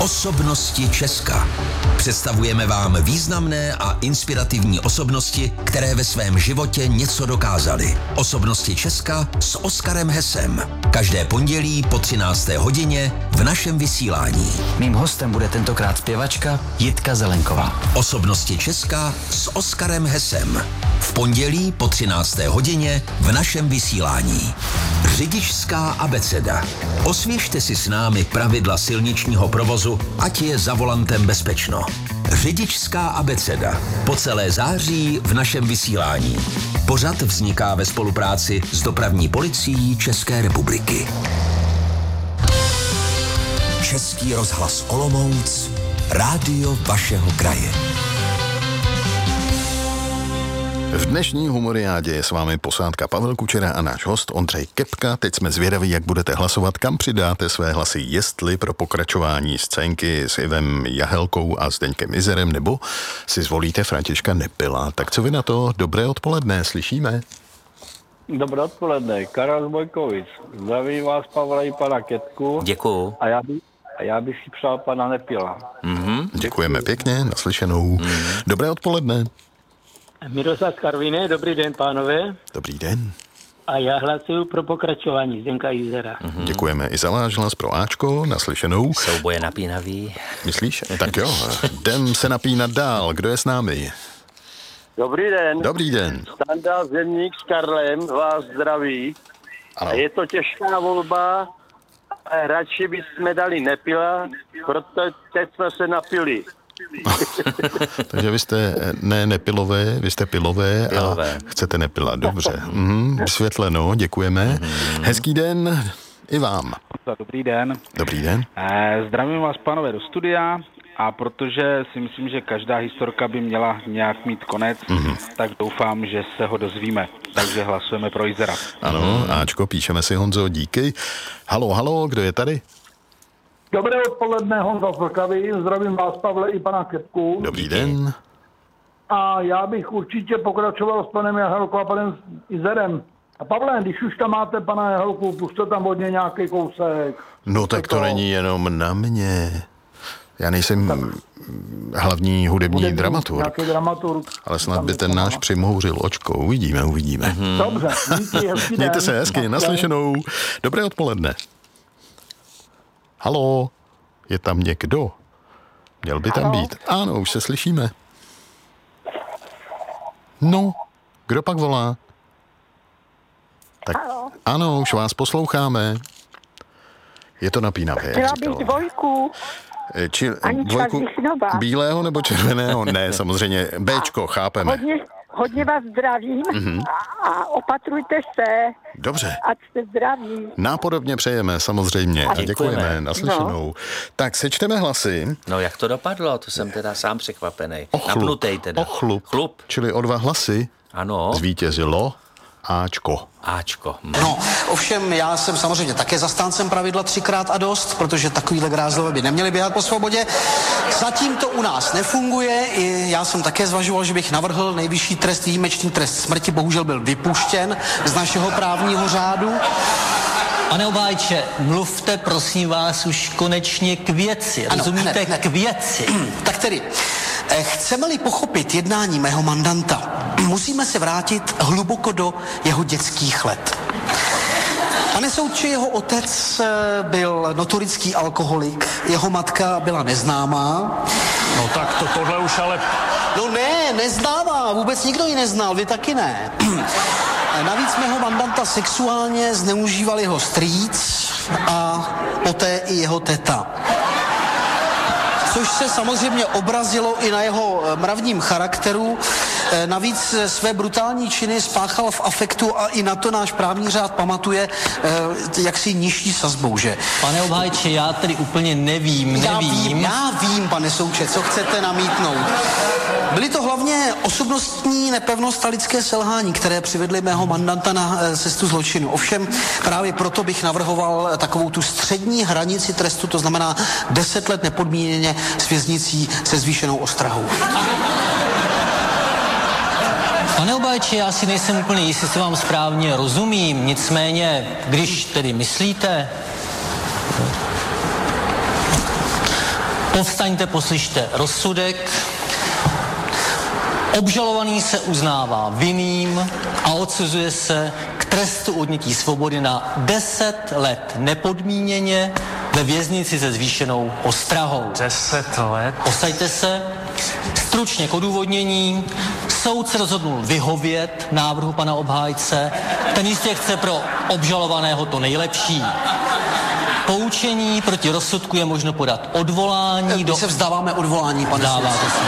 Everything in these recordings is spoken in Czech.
Osobnosti Česka. Představujeme vám významné a inspirativní osobnosti, které ve svém životě něco dokázaly. Osobnosti Česka s Oskarem Hesem. Každé pondělí po 13. hodině v našem vysílání. Mým hostem bude tentokrát zpěvačka Jitka Zelenková. Osobnosti Česka s Oskarem Hesem. V pondělí po 13. hodině v našem vysílání. Řidičská abeceda. Osvěžte si s námi pravidla silničního provozu, ať je za volantem bezpečno. Řidičská abeceda. Po celé září v našem vysílání. Pořad vzniká ve spolupráci s Dopravní policií České republiky. Český rozhlas Olomouc. Rádio vašeho kraje. V dnešní humoriádě je s vámi posádka Pavel Kučera a náš host Ondřej Kepka. Teď jsme zvědaví, jak budete hlasovat, kam přidáte své hlasy, jestli pro pokračování scénky s Ivem Jahelkou a Zdeňkem Izerem, nebo si zvolíte Františka Nepila. Tak co vy na to? Dobré odpoledne, slyšíme? Dobré odpoledne, Karel z Bojkovic. Zdraví vás, Pavla, i pana Ketku. Děkuju. A já bych si přál pana Nepila. Děkujeme pěkně, naslyšenou. Dobré odpoledne. Miroslav Karviné, dobrý den, pánové. Dobrý den. A já hlasuju pro pokračování Zdenka Izera. Děkujeme i za váš hlas pro Ačko, naslyšenou. Souboje napínavý. Myslíš? Tak jo, jdem se napínat dál. Kdo je s námi? Dobrý den. Dobrý den. Standa Zemník s Karlem vás zdraví. Ano. Je to těžká volba, ale radši bychom dali Nepila, protože teď jsme se napili. Takže vy jste nepilové, vy jste pilové a chcete Nepila. Dobře. Vysvětleno, děkujeme. Hezký den i vám. Dobrý den. Dobrý den. Zdravím vás, pánové, do studia. A protože si myslím, že každá historka by měla nějak mít konec, tak doufám, že se ho dozvíme. Takže hlasujeme pro Izera. Ano, Ačko, píšeme si, Honzo, díky. Halo, kdo je tady? Dobré odpoledne, Honza Vlkavý, zdravím vás, Pavle, i pana Kepku. Dobrý den. A já bych určitě pokračoval s panem Jahelkou a panem Izerem. A Pavle, když už tam máte pana Jahelku, pušte tam hodně nějaký kousek. No tak to není jenom na mě. Já nejsem hlavní hudební dramaturg. Ale snad by ten náš přimhouřil očko. Uvidíme. Dobře, díky, hezký den. Mějte se hezky, naslyšenou. Dobré odpoledne. Haló, je tam někdo? Měl by tam být. Ano, už se slyšíme. No, kdo pak volá? Tak, ano, už vás posloucháme. Je to napínavé. Chtěla bych dvojku. Dvojku bílého nebo červeného? Ne, samozřejmě. Béčko, chápeme. Hodně vás zdravím a opatrujte se. Dobře. Ať jste zdraví. Nápodobně přejeme, samozřejmě. A děkujeme, naslyšenou. No. Tak, sečteme hlasy. No, jak to dopadlo? To jsem teda sám překvapený. Napnutej teda. Chlup. Čili o 2 hlasy. Ano. Zvítězilo Ačko. No, ovšem já jsem samozřejmě také zastáncem pravidla 3krát a dost, protože takovýhle grázlové by neměli běhat po svobodě. Zatím to u nás nefunguje. I já jsem také zvažoval, že bych navrhl nejvyšší trest, výjimečný trest smrti. Bohužel byl vypuštěn z našeho právního řádu. Pane Obájče, mluvte prosím vás už konečně k věci. Rozumíte? K věci. Tak tedy, chceme-li pochopit jednání mého mandanta, musíme se vrátit hluboko do jeho dětských let. Pane soudče, jeho otec byl notorický alkoholik, jeho matka byla neznámá. No tak tohle už ale... No ne, neznámá, vůbec nikdo ji neznal, vy taky ne. Navíc mého mandanta sexuálně zneužíval jeho strýc a poté i jeho teta. Což se samozřejmě obrazilo i na jeho mravním charakteru. Navíc své brutální činy spáchal v afektu a i na to náš právní řád pamatuje jaksi nižší sazbou, že? Pane Obhájče, já tedy úplně nevím. Já vím, pane Souče, co chcete namítnout. Byly to hlavně osobnostní nepevnost a lidské selhání, které přivedly mého mandanta na cestu zločinu. Ovšem právě proto bych navrhoval takovou tu střední hranici trestu, to znamená 10 let nepodmíněně s věznicí se zvýšenou ostrahou. Pane Obájče, já si nejsem úplně jistý, jestli vám správně rozumím, nicméně, když tedy myslíte... Povstaňte, poslyšte rozsudek. Obžalovaný se uznává vinným a odsuzuje se k trestu odnětí svobody na 10 let nepodmíněně ve věznici se zvýšenou ostrahou. 10 let? Posaďte se. Stručně k odůvodnění. Soud se rozhodnul vyhovět návrhu pana obhájce. Ten jistě chce pro obžalovaného to nejlepší. Poučení proti rozsudku je možno podat odvolání. My se vzdáváme odvolání, pane Vzdáváte se.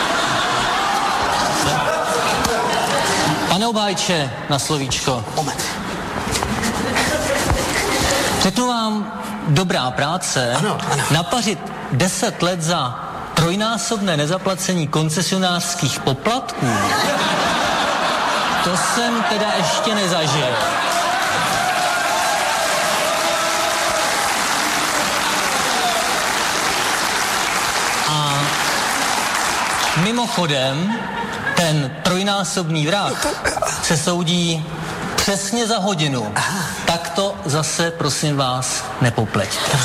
Pane obhájče, na slovíčko. Moment. Řeknu vám, dobrá práce. Ano. Napařit 10 let za trojnásobné nezaplacení koncesionářských poplatků, to jsem teda ještě nezažil. A mimochodem, ten trojnásobný vrah se soudí přesně za hodinu. Tak to zase, prosím vás, nepopleťte.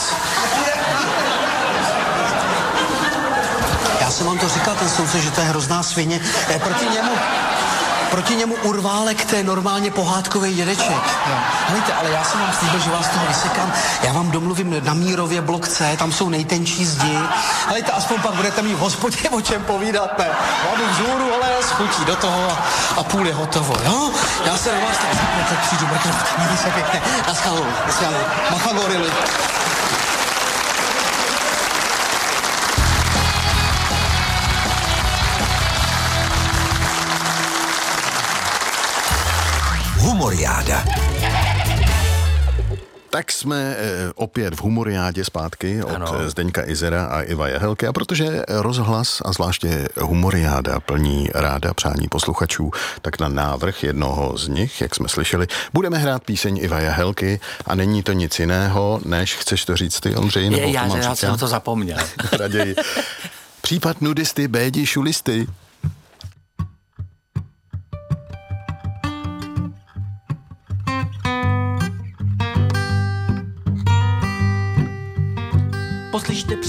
Já jsem vám to říkal, ten soudce, že to je hrozná svině. Proti němu urválek, to je normálně pohádkový dědeček. Helejte, ale já jsem vám slíbil, že vás toho vysekám. Já vám domluvím na Mírově blok C, tam jsou nejtenčí zdi. Helejte, aspoň pak budete mít v hospodě o čem povídat, ne? Hladu vzhůru, ale schutí do toho a půl je hotovo, jo? Já se na vás tak přijdu, mějte se pěkně. Naschledanou. Machagorily. Humoriáda. Tak jsme opět v Humoriádě zpátky od Zdeňka Izera a Iva Jahelky, a protože rozhlas a zvláště Humoriáda plní ráda přání posluchačů, tak na návrh jednoho z nich, jak jsme slyšeli, budeme hrát píseň Iva Jahelky a není to nic jiného, než chceš to říct ty, Ondřej? Nebo já jsem to zapomněl. Raději. Případ nudisty, bédi, šulisty. Poslyšte